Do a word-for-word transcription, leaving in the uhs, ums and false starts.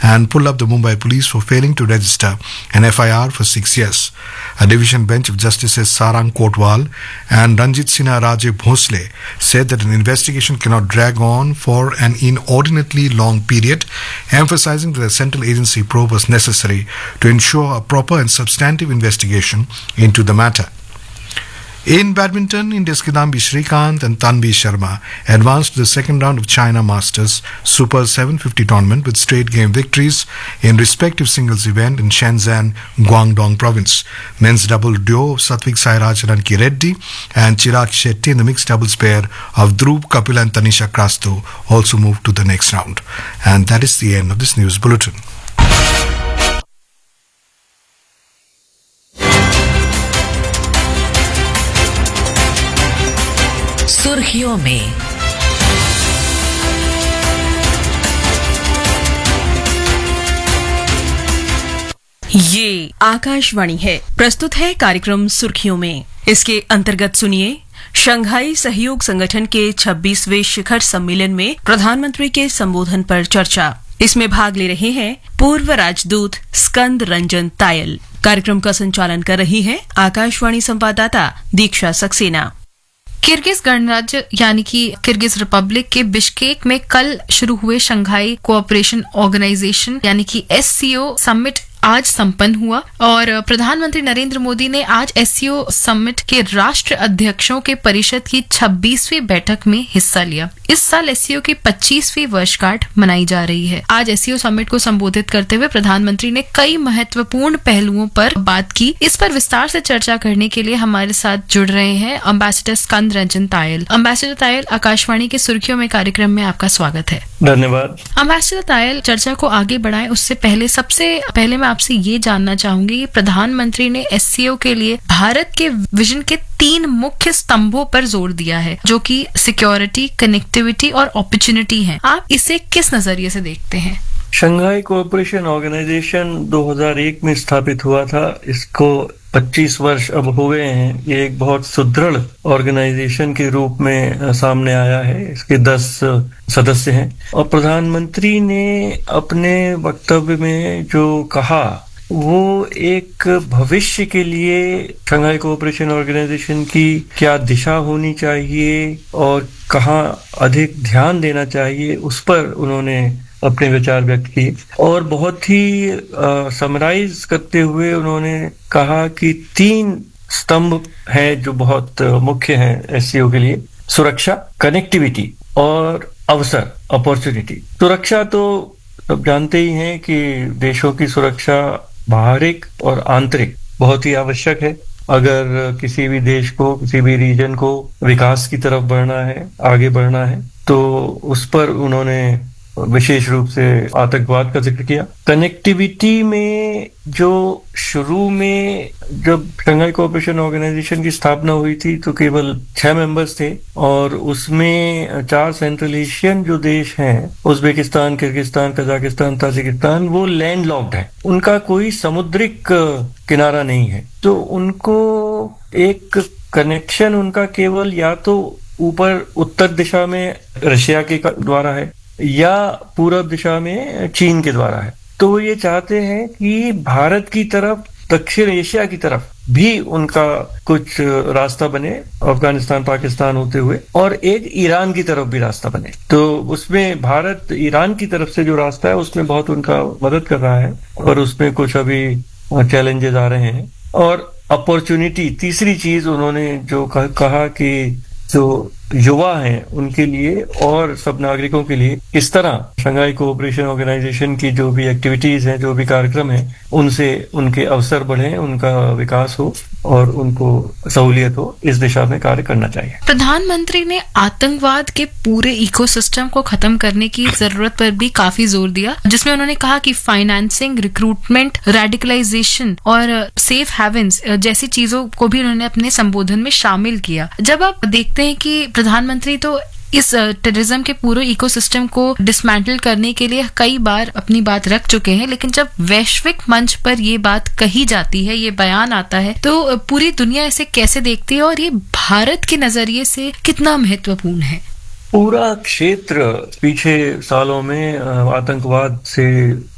and pull up the Mumbai police for failing to register an F I R for six years. A division bench of Justices Sarang Kotwal and Ranjit Sinha Raje Bhosle said that an investigation cannot drag on for an inordinately long period, emphasizing that a central agency probe was necessary to ensure a proper and substantive investigation into the matter. In badminton, India's Kidambi Shrikant and Tanvi Sharma advanced to the second round of China Masters Super seven fifty tournament with straight game victories in respective singles event in Shenzhen, Guangdong province. Men's double duo of Satvik Sairaj Ranki Reddy and Chirag Shetty and the mixed doubles pair of Dhruv Kapil and Tanisha Krasto also moved to the next round. And that is the end of this news bulletin. सुर्खियों में। ये आकाशवाणी है। प्रस्तुत है कार्यक्रम सुर्खियों में। इसके अंतर्गत सुनिए शंघाई सहयोग संगठन के छब्बीसवें शिखर सम्मेलन में प्रधानमंत्री के संबोधन पर चर्चा। इसमें भाग ले रहे हैं पूर्व राजदूत स्कंद रंजन तायल। कार्यक्रम का संचालन कर रही है आकाशवाणी संवाददाता दीक्षा सक्सेना। किर्गिज गणराज्य यानी कि किर्गिज रिपब्लिक के बिश्केक में कल शुरू हुए शंघाई कोऑपरेशन ऑर्गेनाइजेशन यानी कि एस सी ओ समिट आज संपन्न हुआ और प्रधानमंत्री नरेंद्र मोदी ने आज एस सी ओ समिट के राष्ट्र अध्यक्षों के परिषद की छब्बीसवीं बैठक में हिस्सा लिया। इस साल एस सी ओ की पच्चीसवीं वर्षगांठ मनाई जा रही है। आज एस सी ओ समिट को संबोधित करते हुए प्रधानमंत्री ने कई महत्वपूर्ण पहलुओं पर बात की। इस पर विस्तार से चर्चा करने के लिए हमारे साथ जुड़ रहे हैं अम्बेसडर स्कंद रंजन तायल। अम्बेसडर तायल, आकाशवाणी के सुर्खियों में कार्यक्रम में आपका स्वागत है। धन्यवाद। अम्बेसडर तायल, चर्चा को आगे बढ़ाएं उससे पहले सबसे पहले मैं आपसे ये जानना चाहूंगी कि प्रधानमंत्री ने एस सी ओ के लिए भारत के विजन के तीन मुख्य स्तंभों पर जोर दिया है, जो कि सिक्योरिटी, कनेक्टिविटी और अपॉर्चुनिटी हैं। आप इसे किस नजरिए से देखते हैं? शंघाई कोऑपरेशन ऑर्गेनाइजेशन दो हज़ार एक में स्थापित हुआ था। इसको पच्चीस वर्ष अब हो गए हैं। ये एक बहुत सुदृढ़ ऑर्गेनाइजेशन के रूप में सामने आया है। इसके दस सदस्य हैं और प्रधानमंत्री ने अपने वक्तव्य में जो कहा वो एक भविष्य के लिए शंघाई कोऑपरेशन ऑर्गेनाइजेशन की क्या दिशा होनी चाहिए और कहाँ अधिक ध्यान देना चाहिए, उस पर उन्होंने अपने विचार व्यक्त किए और बहुत ही समराइज करते हुए उन्होंने कहा कि तीन स्तंभ हैं जो बहुत मुख्य हैं एस सी ओ के लिए: सुरक्षा, कनेक्टिविटी और अवसर, अपॉर्चुनिटी। सुरक्षा तो सब जानते ही हैं कि देशों की सुरक्षा बाहरिक और आंतरिक बहुत ही आवश्यक है। अगर किसी भी देश को, किसी भी रीजन को विकास की तरफ बढ़ना है, आगे बढ़ना है, तो उस पर उन्होंने विशेष रूप से आतंकवाद का जिक्र किया। कनेक्टिविटी में जो शुरू में जब शंघाई कोऑपरेशन ऑर्गेनाइजेशन की स्थापना हुई थी तो केवल छह मेंबर्स थे और उसमें चार सेंट्रल एशियन जो देश हैं, उज्बेकिस्तान, किर्गिस्तान, कजाकिस्तान, ताजिकिस्तान, वो लैंड लॉक्ड है। उनका कोई समुद्रिक किनारा नहीं है, तो उनको एक कनेक्शन उनका केवल या तो ऊपर उत्तर दिशा में रशिया के द्वारा है या पूर्व दिशा में चीन के द्वारा है। तो वो ये चाहते हैं कि भारत की तरफ, दक्षिण एशिया की तरफ भी उनका कुछ रास्ता बने, अफगानिस्तान, पाकिस्तान होते हुए, और एक ईरान की तरफ भी रास्ता बने। तो उसमें भारत ईरान की तरफ से जो रास्ता है उसमें बहुत उनका मदद कर रहा है और उसमें कुछ अभी चैलेंजेस आ रहे हैं। और अपॉर्चुनिटी, तीसरी चीज उन्होंने जो कहा कि जो युवा हैं उनके लिए और सब नागरिकों के लिए इस तरह शंघाई कोऑपरेशन ऑर्गेनाइजेशन की जो भी एक्टिविटीज हैं, जो भी कार्यक्रम हैं, उनसे उनके अवसर बढ़े, उनका विकास हो और उनको सहूलियत हो, इस दिशा में कार्य करना चाहिए। प्रधानमंत्री ने आतंकवाद के पूरे इकोसिस्टम को खत्म करने की जरूरत पर भी काफी जोर दिया, जिसमें उन्होंने कहा कि फाइनेंसिंग, रिक्रूटमेंट, रेडिकलाइजेशन और सेफ हेवन्स जैसी चीजों को भी उन्होंने अपने संबोधन में शामिल किया। जब आप देखते हैं कि प्रधानमंत्री तो इस टेररिज्म के पूरे इकोसिस्टम को डिसमेंटल करने के लिए कई बार अपनी बात रख चुके हैं, लेकिन जब वैश्विक मंच पर ये बात कही जाती है, ये बयान आता है, तो पूरी दुनिया इसे कैसे देखती है और ये भारत के नजरिए से कितना महत्वपूर्ण है? पूरा क्षेत्र पीछे सालों में आतंकवाद से